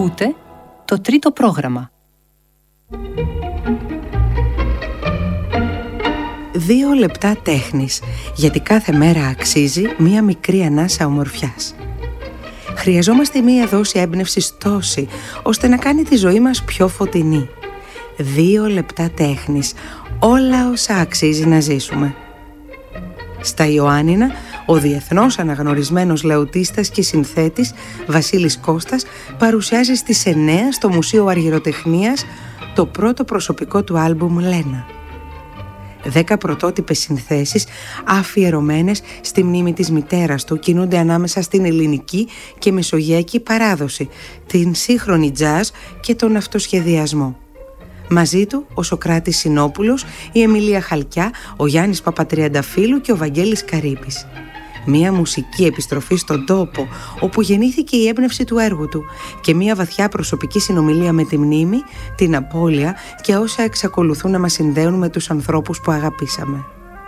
Ακούτε το τρίτο πρόγραμμα. 2 λεπτά τέχνης, γιατί κάθε μέρα αξίζει μία μικρή ανάσα ομορφιάς. Χρειαζόμαστε μία δόση έμπνευσης τόση, ώστε να κάνει τη ζωή μας πιο φωτεινή. 2 λεπτά τέχνης, όλα όσα αξίζει να ζήσουμε. Στα Ιωάννινα, ο διεθνώς αναγνωρισμένος λαουτίστας και συνθέτης Βασίλης Κώστας παρουσιάζει στις 9 στο Μουσείο Αργυροτεχνίας το πρώτο προσωπικό του άλμπουμ «Λένα». 10 πρωτότυπες συνθέσεις αφιερωμένες στη μνήμη της μητέρας του κινούνται ανάμεσα στην ελληνική και μεσογειακή παράδοση, την σύγχρονη τζάζ και τον αυτοσχεδιασμό. Μαζί του ο Σωκράτης Συνόπουλος, η Εμιλία Χαλκιά, ο Γιάννης Παπατριανταφύλου και ο Βαγγέλης Καρύπης. Μία μουσική επιστροφή στον τόπο όπου γεννήθηκε η έμπνευση του έργου του και μία βαθιά προσωπική συνομιλία με τη μνήμη, την απώλεια και όσα εξακολουθούν να μας συνδέουν με τους ανθρώπους που αγαπήσαμε.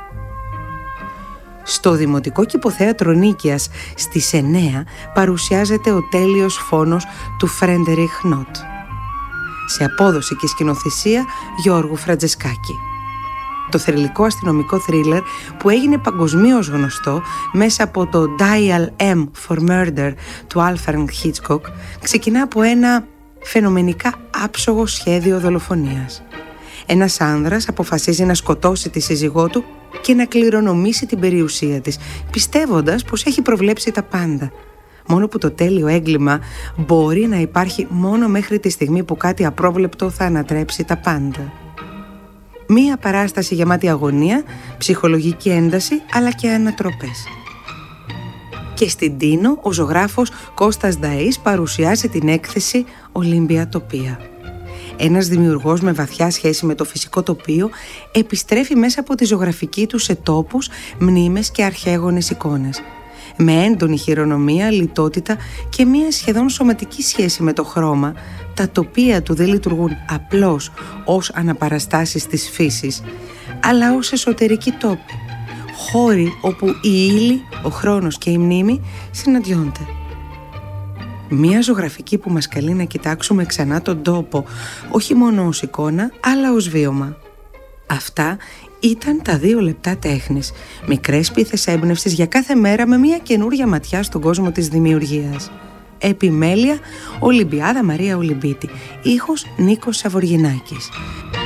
Στο Δημοτικό Κηποθέατρο Νίκαιας στις 9 παρουσιάζεται ο τέλειος φόνος του Φρέντεριχ Νότ. Σε απόδοση και σκηνοθεσία Γιώργου Φραντζεσκάκη. Το θρυλικό αστυνομικό θρίλερ που έγινε παγκοσμίως γνωστό μέσα από το Dial M for Murder του Alfred Hitchcock ξεκινά από ένα φαινομενικά άψογο σχέδιο δολοφονίας. Ένας άνδρας αποφασίζει να σκοτώσει τη σύζυγό του και να κληρονομήσει την περιουσία της, πιστεύοντας πως έχει προβλέψει τα πάντα. Μόνο που το τέλειο έγκλημα μπορεί να υπάρχει μόνο μέχρι τη στιγμή που κάτι απρόβλεπτο θα ανατρέψει τα πάντα. Μία παράσταση γεμάτη αγωνία, ψυχολογική ένταση αλλά και ανατροπές. Και στην Τίνο ο ζωγράφος Κώστας Νταΐς παρουσιάζει την έκθεση Ολύμπια Τοπία. Ένας δημιουργός με βαθιά σχέση με το φυσικό τοπίο επιστρέφει μέσα από τη ζωγραφική του σε τόπους, μνήμες και αρχαίγονες εικόνες. Με έντονη χειρονομία, λιτότητα και μία σχεδόν σωματική σχέση με το χρώμα, τα τοπία του δεν λειτουργούν απλώς ως αναπαραστάσεις της φύσης, αλλά ως εσωτερικοί τόποι, χώροι όπου η ύλη, ο χρόνος και η μνήμη συναντιόνται. Μία ζωγραφική που μας καλεί να κοιτάξουμε ξανά τον τόπο, όχι μόνο ως εικόνα, αλλά ως βίωμα. Αυτά ήταν τα 2 λεπτά τέχνης, μικρές πίθες έμπνευσης για κάθε μέρα με μια καινούρια ματιά στον κόσμο της δημιουργίας. Επιμέλεια Ολυμπιάδα Μαρία Ολυμπίτη, ήχος Νίκος Σαβοργινάκης.